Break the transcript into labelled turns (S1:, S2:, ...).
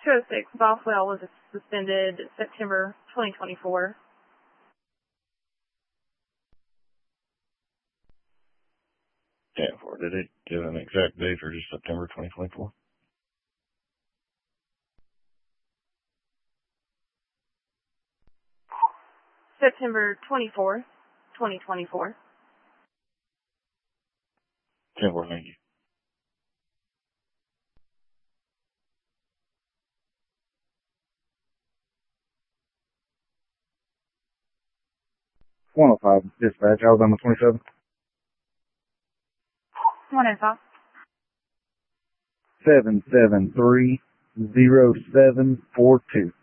S1: 206, Bothwell was suspended September 2024.
S2: Did it give an exact date or just September 2024?
S1: September 24th, 2024.
S2: 10-4, thank you.
S3: .105 dispatch, Alabama 27.
S1: 105.
S3: 773-0742.